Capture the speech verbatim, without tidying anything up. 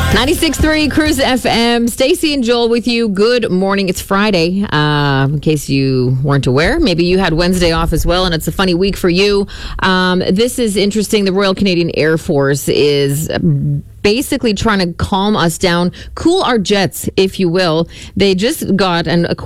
ninety-six point three Cruise F M. Stacey and Joel with you. Good morning. It's Friday. Uh, in case you weren't aware, maybe you had Wednesday off as well, and it's a funny week for you. Um, this is interesting. The Royal Canadian Air Force is basically trying to calm us down, cool our jets, if you will. They just got an